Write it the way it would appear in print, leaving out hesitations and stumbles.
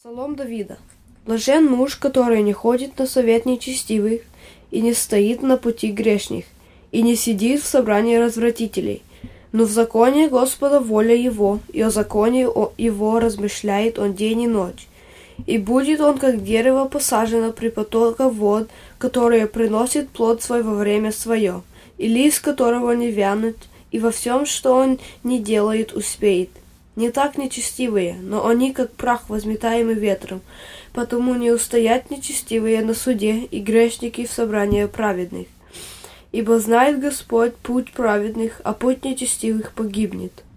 Псалом Давида. Блажен муж, который не ходит на совет нечестивых, и не стоит на пути грешных, и не сидит в собрании развратителей, но в законе Господа воля его, и о законе его размышляет он день и ночь. И будет он, как дерево посажено при потоках вод, которое приносит плод свой во время свое, и лист которого не вянет, и во всем, что он не делает, успеет. Не так нечестивые, но они, как прах, возметаемый ветром, потому не устоят нечестивые на суде и грешники в собрании праведных. Ибо знает Господь путь праведных, а путь нечестивых погибнет.